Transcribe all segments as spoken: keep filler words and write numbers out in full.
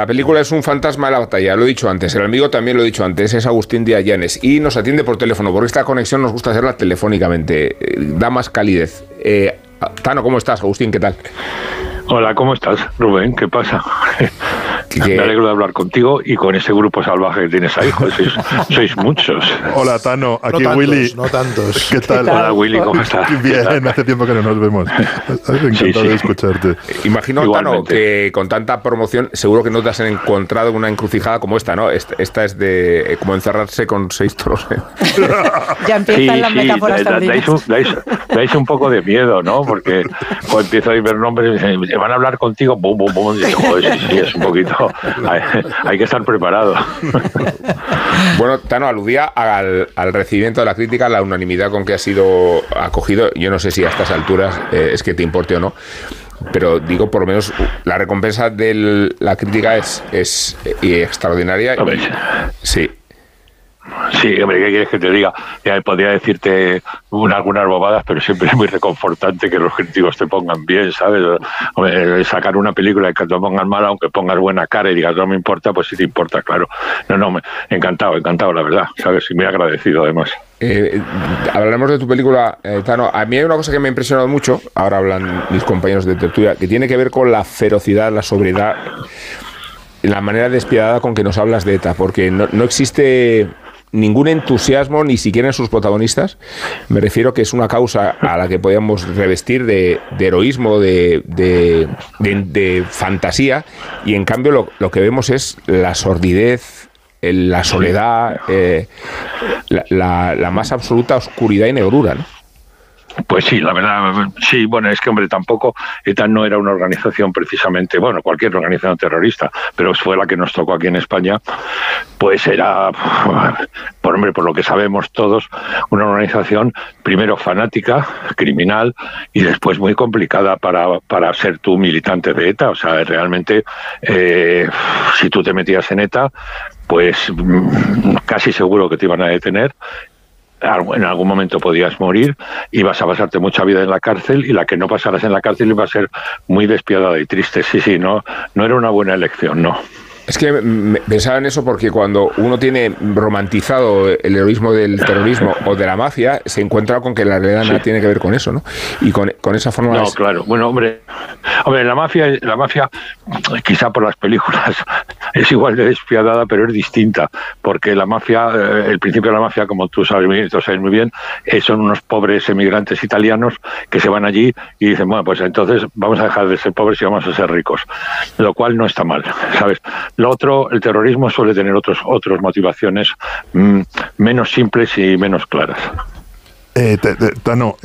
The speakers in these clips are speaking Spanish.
la película es un fantasma de la batalla, lo he dicho antes, el amigo también lo he dicho antes, es Agustín Díaz Llanes y nos atiende por teléfono, porque esta conexión nos gusta hacerla telefónicamente, da más calidez. Eh, Tano, ¿cómo estás, Agustín? ¿Qué tal? Hola, ¿cómo estás, Rubén? ¿Qué pasa? Me alegro de hablar contigo y con ese grupo salvaje que tienes ahí, joder, sois, sois muchos. Hola, Tano, aquí no tantos, Willy. No tantos. ¿Qué tal? Hola, Willy, ¿cómo estás? Bien, hace tiempo que no nos vemos. Encantado sí, sí. de escucharte. Imagino, Igualmente. Tano, que con tanta promoción seguro que no te has encontrado una encrucijada como esta, ¿no? Esta, esta es de como encerrarse con seis toros. ¿eh? Ya empiezan sí, las sí, metáforas da, dais, un, dais, dais un poco de miedo, ¿no? Porque cuando empiezo a ver nombres y dicen, van a hablar contigo, bum, bum, bum, y digo, joder, sí, sí, es un poquito... Hay, hay que estar preparado. Bueno, Tano, aludía al, al recibimiento de la crítica, la unanimidad con que ha sido acogido. Yo no sé si a estas alturas eh, es que te importe o no, pero digo, por lo menos la recompensa de la crítica es, es eh, extraordinaria. A ver. Sí. Sí, hombre, ¿qué quieres que te diga? Ya podría decirte una, algunas bobadas, pero siempre es muy reconfortante que los críticos te pongan bien, ¿sabes? Hombre, sacar una película y que te pongan mal, aunque pongas buena cara y digas no me importa, pues sí te importa, claro. No, no, me, encantado, encantado, la verdad, ¿sabes? Y muy agradecido, además. Eh, hablaremos de tu película, eh, Tano. A mí hay una cosa que me ha impresionado mucho, ahora hablan mis compañeros de tertulia, que tiene que ver con la ferocidad, la sobriedad, la manera despiadada con que nos hablas de ETA, porque no, no existe... ningún entusiasmo, ni siquiera en sus protagonistas. Me refiero que es una causa a la que podíamos revestir de, de heroísmo, de, de, de, de fantasía, y en cambio lo, lo que vemos es la sordidez, la soledad, eh, la, la, la más absoluta oscuridad y negrura, ¿no? Pues sí, la verdad, sí, bueno, es que, hombre, tampoco ETA no era una organización precisamente, bueno, cualquier organización terrorista, pero fue la que nos tocó aquí en España, pues era, por hombre, por lo que sabemos todos, una organización primero fanática, criminal, y después muy complicada para, para ser tú militante de ETA, o sea, realmente, eh, si tú te metías en ETA, pues casi seguro que te iban a detener. En algún momento podías morir, ibas a pasarte mucha vida en la cárcel, y la que no pasaras en la cárcel iba a ser muy despiadada y triste. Sí, sí, no, no era una buena elección, no. Es que me pensaba en eso porque cuando uno tiene romantizado el heroísmo del terrorismo o de la mafia, se encuentra con que la realidad sí. nada tiene que ver con eso, ¿no? Y con, con esa forma... No, es... claro. Bueno, hombre, hombre, la mafia, la mafia, quizá por las películas, es igual de despiadada, pero es distinta, porque la mafia, el principio de la mafia, como tú sabes muy bien, tú sabes muy bien, son unos pobres emigrantes italianos que se van allí y dicen, bueno, pues entonces vamos a dejar de ser pobres y vamos a ser ricos, lo cual no está mal, ¿sabes? Lo otro, el terrorismo suele tener otros otras motivaciones mmm, menos simples y menos claras. Eh, te, te, Tano,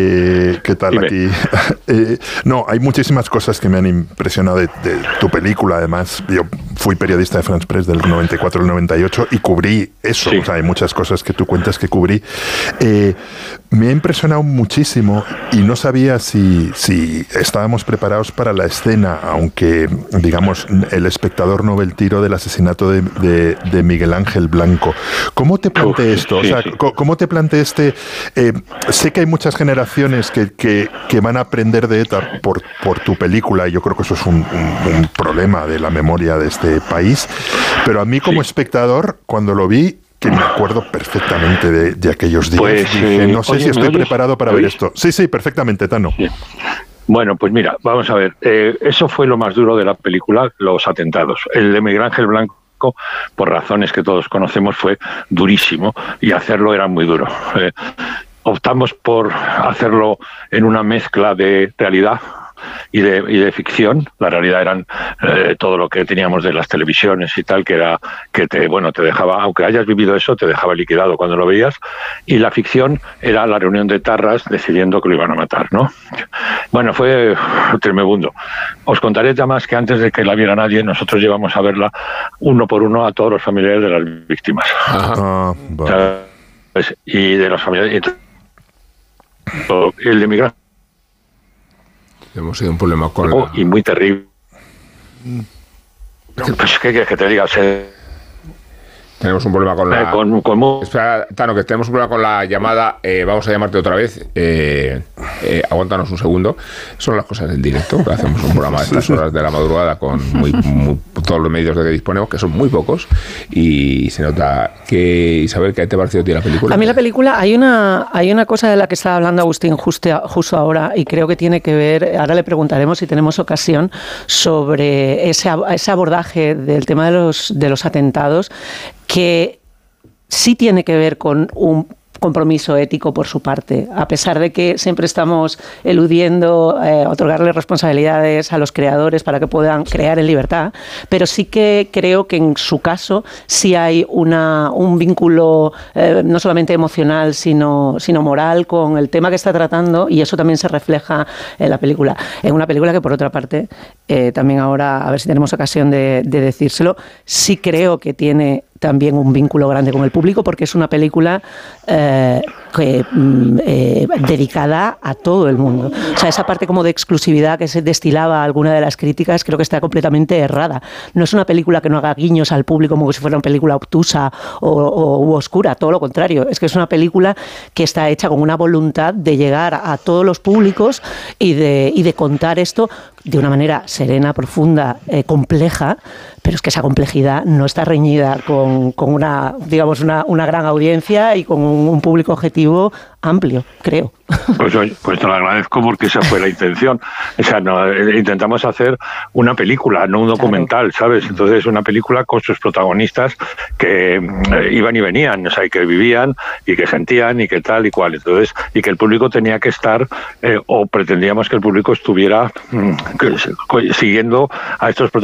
eh, ¿qué tal? Dime. Aquí? eh, no, hay muchísimas cosas que me han impresionado de, de tu película. Además, yo fui periodista de France Press del noventa y cuatro al noventa y ocho y cubrí eso. Sí. O sea, hay muchas cosas que tú cuentas que cubrí. Eh, me ha impresionado muchísimo y no sabía si, si estábamos preparados para la escena, aunque, digamos, el espectador no ve el tiro del asesinato de, de, de Miguel Ángel Blanco. ¿Cómo te planteé esto? O sea, sí, sí. ¿cómo te planteé este...? Eh, sé que hay muchas generaciones que, que, que van a aprender de ETA por, por tu película, y yo creo que eso es un, un, un problema de la memoria de este país, pero a mí como sí. espectador, cuando lo vi, que me acuerdo perfectamente de, de aquellos días, pues, dije, no sé oye, si estoy preparado para ver esto. Sí, sí, perfectamente, Tano. Sí. Bueno, pues mira, vamos a ver, eh, eso fue lo más duro de la película, los atentados. El de Miguel Ángel Blanco, por razones que todos conocemos, fue durísimo, y hacerlo era muy duro. Eh, optamos por hacerlo en una mezcla de realidad y de, y de ficción. La realidad eran eh, todo lo que teníamos de las televisiones y tal, que era que te bueno te dejaba, aunque hayas vivido eso, te dejaba liquidado cuando lo veías, y la ficción era la reunión de tarras decidiendo que lo iban a matar, ¿no? Bueno, fue tremebundo. Os contaré además que antes de que la viera nadie, nosotros llevamos a verla uno por uno a todos los familiares de las víctimas. Ajá, vale. Y de los familiares, el de Miguel hemos tenido un problema con oh, la... y muy terrible. Pues qué quieres que te diga, se... Tenemos un problema con la... Eh, con, con... Espera, Tano, que tenemos un problema con la llamada. Eh, vamos a llamarte otra vez. Eh, eh, aguántanos un segundo. Son las cosas del directo, que hacemos un programa a estas horas de la madrugada con muy, muy, todos los medios de que disponemos, que son muy pocos, y se nota que, Isabel, ¿qué te ha parecido a ti la película? A mí la película, hay una, hay una cosa de la que estaba hablando Agustín justo, justo ahora, y creo que tiene que ver, ahora le preguntaremos si tenemos ocasión, sobre ese, ese abordaje del tema de los, de los atentados, que sí tiene que ver con un compromiso ético por su parte, a pesar de que siempre estamos eludiendo eh, otorgarle responsabilidades a los creadores para que puedan crear en libertad, pero sí que creo que en su caso sí hay una, un vínculo eh, no solamente emocional sino, sino moral con el tema que está tratando, y eso también se refleja en la película. En una película que, por otra parte, eh, también ahora, a ver si tenemos ocasión de, de decírselo, sí creo que tiene también un vínculo grande con el público, porque es una película eh, que, eh, dedicada a todo el mundo. O sea, esa parte como de exclusividad que se destilaba a alguna de las críticas, creo que está completamente errada. No es una película que no haga guiños al público como si fuera una película obtusa o, o u oscura, todo lo contrario. Es que es una película que está hecha con una voluntad de llegar a todos los públicos y de, y de contar esto de una manera serena, profunda, eh, compleja, pero es que esa complejidad no está reñida con, con una, digamos, una, una gran audiencia y con un, un público objetivo amplio, creo. Pues, pues te lo agradezco, porque esa fue la intención. O sea, no, intentamos hacer una película, no un documental, claro. ¿Sabes? Entonces, una película con sus protagonistas que eh, iban y venían, o sea, y que vivían y que sentían y que tal y cual. Entonces, y que el público tenía que estar, eh, o pretendíamos que el público estuviera mm, que, siguiendo a estos protagonistas.